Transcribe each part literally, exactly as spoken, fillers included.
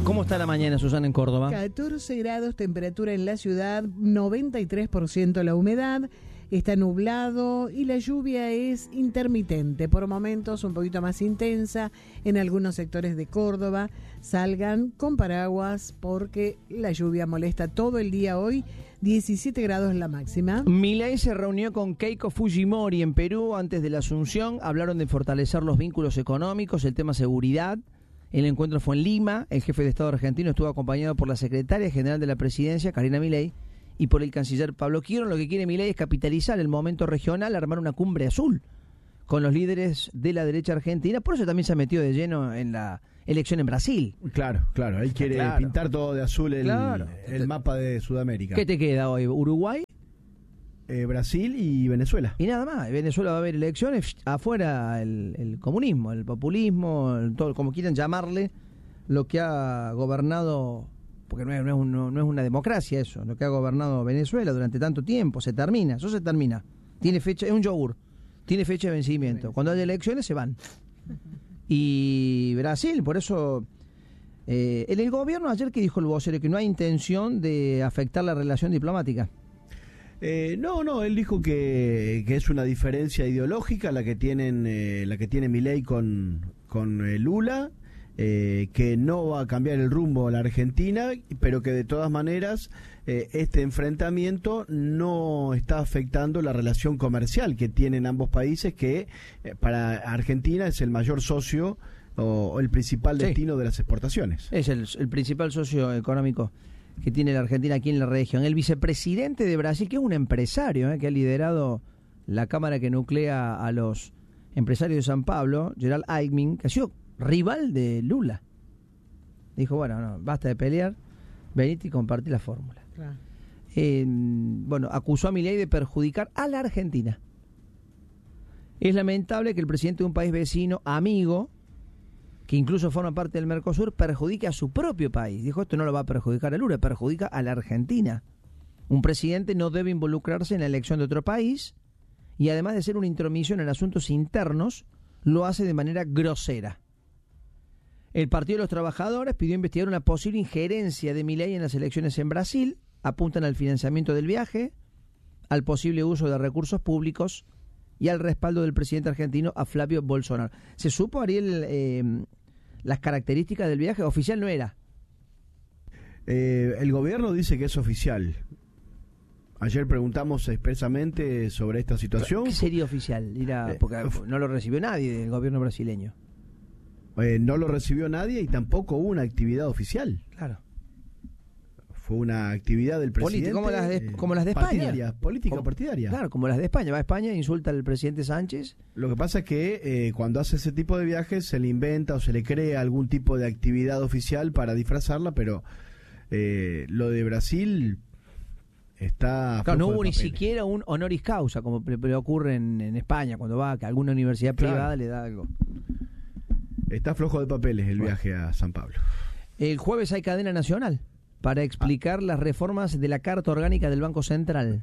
¿Cómo está la mañana, Susana, en Córdoba? catorce grados, temperatura en la ciudad, noventa y tres por ciento la humedad, está nublado y la lluvia es intermitente, por momentos un poquito más intensa en algunos sectores de Córdoba. Salgan con paraguas porque la lluvia molesta todo el día hoy, diecisiete grados la máxima. Milei se reunió con Keiko Fujimori en Perú antes de la asunción, hablaron de fortalecer los vínculos económicos, el tema seguridad. El encuentro fue en Lima, el jefe de Estado argentino estuvo acompañado por la secretaria general de la presidencia, Karina Milei, y por el canciller Pablo Quiron. Lo que quiere Milei es capitalizar el momento regional, armar una cumbre azul con los líderes de la derecha argentina. Por eso también se ha metido de lleno en la elección en Brasil. Claro, claro, ahí quiere claro. pintar todo de azul el, Claro. el mapa de Sudamérica. ¿Qué te queda hoy? ¿Uruguay? Eh, Brasil y Venezuela. Y nada más. En Venezuela va a haber elecciones, afuera el, el comunismo, el populismo, el, todo, como quieran llamarle, lo que ha gobernado, porque no es, no, es un, no es una democracia eso, lo que ha gobernado Venezuela durante tanto tiempo, se termina, eso se termina. Tiene fecha, es un yogur, tiene fecha de vencimiento. Cuando hay elecciones se van. Y Brasil, por eso, eh, en el gobierno ayer que dijo el vocero que no hay intención de afectar la relación diplomática. Eh, no, no, él dijo que, que es una diferencia ideológica la que tienen, eh, la que tiene Milei con, con eh, Lula, eh, que no va a cambiar el rumbo a la Argentina, pero que de todas maneras eh, este enfrentamiento no está afectando la relación comercial que tienen ambos países, que eh, para Argentina es el mayor socio o, o el principal destino sí. de las exportaciones. Es el, el principal socio económico que tiene la Argentina aquí en la región. El vicepresidente de Brasil, que es un empresario, eh, que ha liderado la cámara que nuclea a los empresarios de San Pablo, Gerald Aigmin, que ha sido rival de Lula. Dijo, bueno, no, basta de pelear, venite y compartí la fórmula. Claro. Eh, bueno, acusó a Milei de perjudicar a la Argentina. Es lamentable que el presidente de un país vecino, amigo, que incluso forma parte del Mercosur, perjudica a su propio país. Dijo, esto no lo va a perjudicar a Lula, perjudica a la Argentina. Un presidente no debe involucrarse en la elección de otro país y además de ser una intromisión en asuntos internos, lo hace de manera grosera. El Partido de los Trabajadores pidió investigar una posible injerencia de Milei en las elecciones en Brasil, apuntan al financiamiento del viaje, al posible uso de recursos públicos y al respaldo del presidente argentino a Flavio Bolsonaro. ¿Se supo, Ariel, eh, las características del viaje? Oficial no era. Eh, el gobierno dice que es oficial. Ayer preguntamos expresamente sobre esta situación. ¿Qué sería oficial? Era, porque no lo recibió nadie del gobierno brasileño. Eh, no lo recibió nadie y tampoco hubo una actividad oficial. Claro. Fue una actividad del presidente. Como las de, eh, como las de España. Partidaria, política como, partidaria. Claro, como las de España. Va a España, insulta al presidente Sánchez. Lo que pasa es que eh, cuando hace ese tipo de viajes se le inventa o se le crea algún tipo de actividad oficial para disfrazarla, pero eh, lo de Brasil está... Claro, no hubo ni siquiera un honoris causa, como le, le ocurre en, en España, cuando va a que alguna universidad claro. privada le da algo. Está flojo de papeles el bueno. viaje a San Pablo. El jueves hay cadena nacional para explicar ah. las reformas de la Carta Orgánica del Banco Central.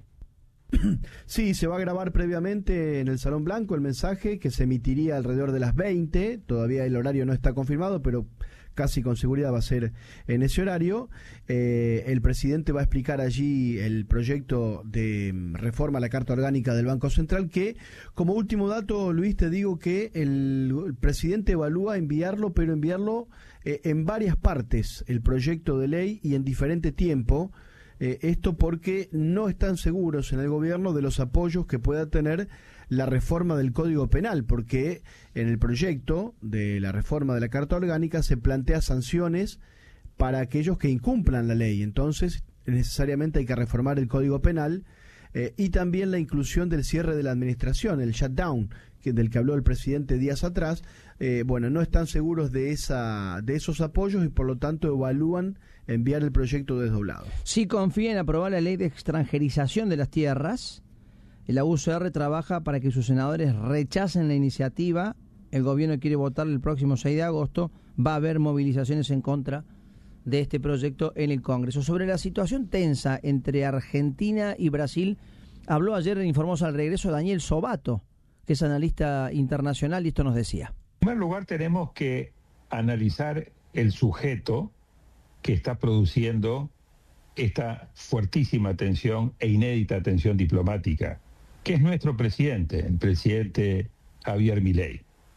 Sí, se va a grabar previamente en el Salón Blanco el mensaje que se emitiría alrededor de las veinte. Todavía el horario no está confirmado, pero casi con seguridad va a ser en ese horario. Eh, el presidente va a explicar allí el proyecto de reforma a la Carta Orgánica del Banco Central, que, como último dato, Luis, te digo que el, el presidente evalúa enviarlo, pero enviarlo eh, en varias partes, el proyecto de ley, y en diferente tiempo. Eh, esto porque no están seguros en el gobierno de los apoyos que pueda tener la reforma del Código Penal, porque en el proyecto de la reforma de la Carta Orgánica se plantea sanciones para aquellos que incumplan la ley. Entonces, necesariamente hay que reformar el Código Penal eh, y también la inclusión del cierre de la administración, el shutdown, que, del que habló el presidente días atrás. Eh, bueno, no están seguros de esa de esos apoyos y por lo tanto evalúan enviar el proyecto desdoblado. Si confía en aprobar la ley de extranjerización de las tierras, la U C R trabaja para que sus senadores rechacen la iniciativa. El gobierno quiere votar el próximo seis de agosto. Va a haber movilizaciones en contra de este proyecto en el Congreso. Sobre la situación tensa entre Argentina y Brasil, habló ayer en Informó al Regreso Daniel Sobato, que es analista internacional, y esto nos decía. En primer lugar, tenemos que analizar el sujeto que está produciendo esta fuertísima tensión e inédita tensión diplomática, que es nuestro presidente, el presidente Javier Milei.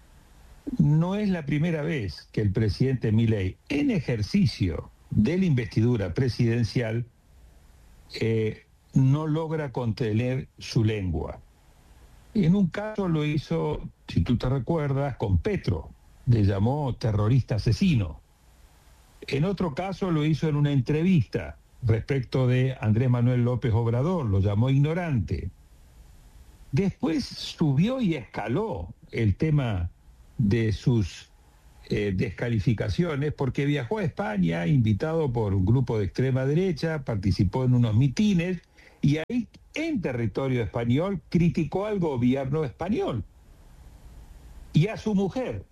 No es la primera vez que el presidente Milei, en ejercicio de la investidura presidencial, eh, no logra contener su lengua. En un caso lo hizo, si tú te recuerdas, con Petro, le llamó terrorista asesino. En otro caso lo hizo en una entrevista respecto de Andrés Manuel López Obrador, lo llamó ignorante. Después subió y escaló el tema de sus eh, descalificaciones, porque viajó a España invitado por un grupo de extrema derecha, participó en unos mitines y ahí en territorio español criticó al gobierno español y a su mujer,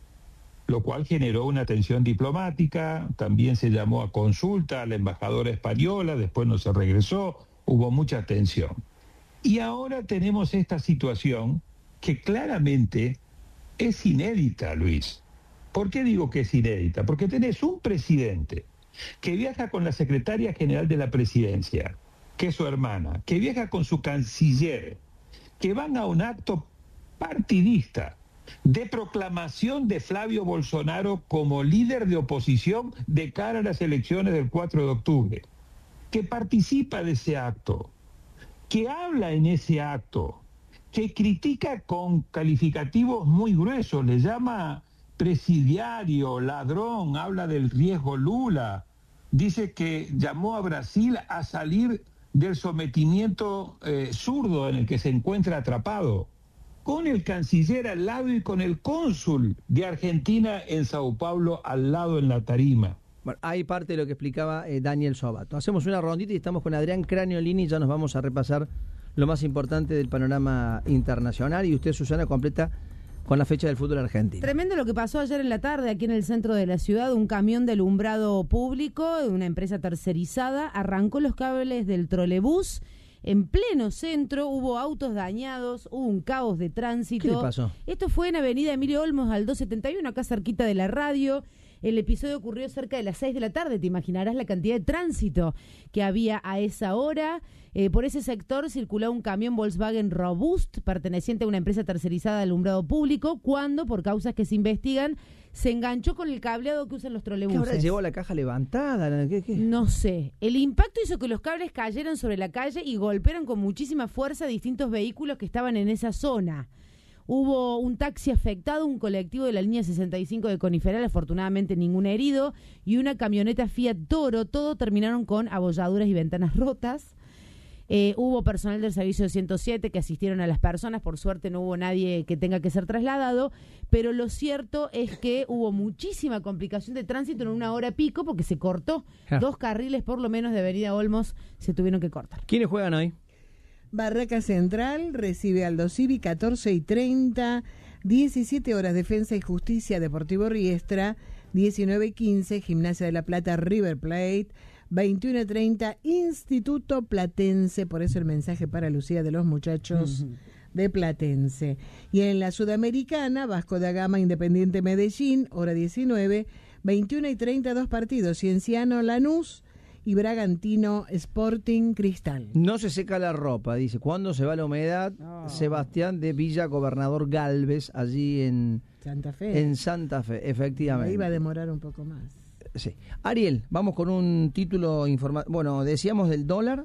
lo cual generó una tensión diplomática. También se llamó a consulta a la embajadora española, después no se regresó, hubo mucha tensión. Y ahora tenemos esta situación que claramente es inédita, Luis. ¿Por qué digo que es inédita? Porque tenés un presidente que viaja con la secretaria general de la presidencia, que es su hermana, que viaja con su canciller, que van a un acto partidista de proclamación de Flavio Bolsonaro como líder de oposición de cara a las elecciones del cuatro de octubre, que participa de ese acto, que habla en ese acto, que critica con calificativos muy gruesos, le llama presidiario, ladrón, habla del riesgo Lula, dice que llamó a Brasil a salir del sometimiento eh, zurdo en el que se encuentra atrapado, con el canciller al lado y con el cónsul de Argentina en Sao Paulo al lado en la tarima. Bueno, hay parte de lo que explicaba eh, Daniel Sobato. Hacemos una rondita y estamos con Adrián Craniolini y ya nos vamos a repasar lo más importante del panorama internacional. Y usted, Susana, completa con la fecha del fútbol argentino. Tremendo lo que pasó ayer en la tarde aquí en el centro de la ciudad. Un camión de alumbrado público de una empresa tercerizada arrancó los cables del trolebús en pleno centro. Hubo autos dañados, hubo un caos de tránsito. ¿Qué le pasó? Esto fue en Avenida Emilio Olmos al doscientos setenta y uno, acá cerquita de la radio. El episodio ocurrió cerca de las seis de la tarde. Te imaginarás la cantidad de tránsito que había a esa hora. Eh, por ese sector circulaba un camión Volkswagen Robust, perteneciente a una empresa tercerizada de alumbrado público, cuando, por causas que se investigan, se enganchó con el cableado que usan los trolebuses. ¿Qué ahora llevó la caja levantada? ¿Qué, qué? No sé. El impacto hizo que los cables cayeran sobre la calle y golpearan con muchísima fuerza distintos vehículos que estaban en esa zona. Hubo un taxi afectado, un colectivo de la línea sesenta y cinco de Coniferal, afortunadamente ningún herido, y una camioneta Fiat Toro. Todo terminaron con abolladuras y ventanas rotas. Eh, hubo personal del servicio de ciento siete que asistieron a las personas. Por suerte no hubo nadie que tenga que ser trasladado, pero lo cierto es que hubo muchísima complicación de tránsito en una hora pico porque se cortó. Ja. Dos carriles por lo menos de Avenida Olmos se tuvieron que cortar. ¿Quiénes juegan hoy? Barraca Central recibe Aldo Civi, catorce y treinta, diecisiete horas Defensa y Justicia, Deportivo Riestra, diecinueve y quince, Gimnasia de la Plata, River Plate, veintiuno y treinta, Instituto Platense. Por eso el mensaje para Lucía de los muchachos uh-huh. de Platense. Y en la Sudamericana, Vasco da Gama, Independiente Medellín, hora diecinueve, veintiuno y treinta, dos partidos, Cienciano Lanús y Bragantino Sporting Cristal. No se seca la ropa, dice. ¿Cuándo se va la humedad? Oh. Sebastián de Villa, Gobernador Galvez, allí en Santa Fe. En Santa Fe, efectivamente. Ahí va a demorar un poco más. Sí. Ariel, vamos con un título informativo. Bueno, decíamos del dólar.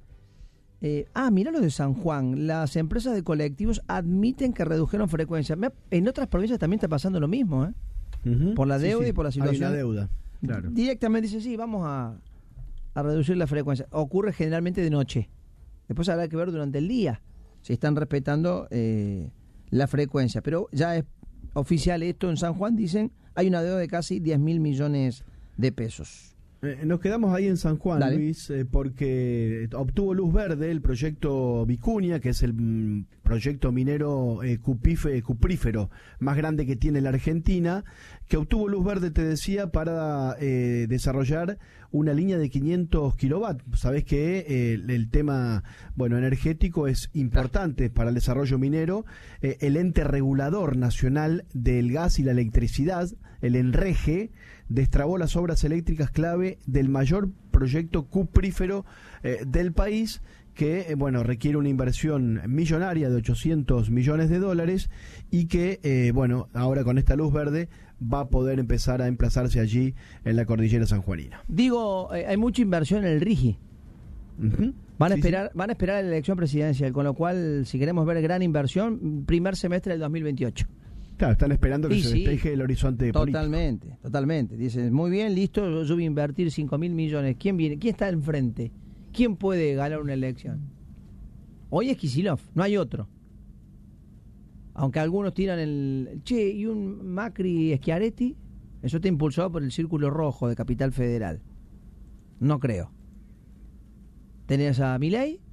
Eh, ah, mirá lo de San Juan. Las empresas de colectivos admiten que redujeron frecuencia. En otras provincias también está pasando lo mismo, ¿eh? Uh-huh. Por la deuda sí, sí. y por la situación. Hay una deuda, claro. Directamente dice, sí, vamos a... a reducir la frecuencia. Ocurre generalmente de noche. Después habrá que ver durante el día si están respetando eh, la frecuencia. Pero ya es oficial esto en San Juan, dicen, hay una deuda de casi diez mil millones de pesos. Eh, nos quedamos ahí en San Juan, Dale. Luis, eh, porque obtuvo luz verde el proyecto Vicuña, que es el mm, proyecto minero eh, cupífe, cuprífero más grande que tiene la Argentina, que obtuvo luz verde, te decía, para eh, desarrollar una línea de quinientos kilovatios. Sabés que eh, el, el tema bueno energético es importante para el desarrollo minero. Eh, el ente regulador nacional del gas y la electricidad, el ENREGE, destrabó las obras eléctricas clave del mayor proyecto cuprífero eh, del país, que eh, bueno, requiere una inversión millonaria de ochocientos millones de dólares y que eh, bueno, ahora con esta luz verde va a poder empezar a emplazarse allí en la cordillera sanjuanina. Digo, eh, hay mucha inversión en el RIGI. Uh-huh. Van a Sí, esperar, van a esperar la elección presidencial, con lo cual, si queremos ver gran inversión, primer semestre del dos mil veintiocho. Claro, están esperando que Y se sí, despeje el horizonte político. Totalmente, totalmente. Dicen, muy bien, listo, yo, yo voy a invertir cinco mil millones. ¿Quién viene? ¿Quién está enfrente? ¿Quién puede ganar una elección? Hoy es Kicillof, no hay otro. Aunque algunos tiran el... Che, ¿y un Macri Schiaretti? Eso está impulsado por el Círculo Rojo de Capital Federal. No creo. Tenés a Milei,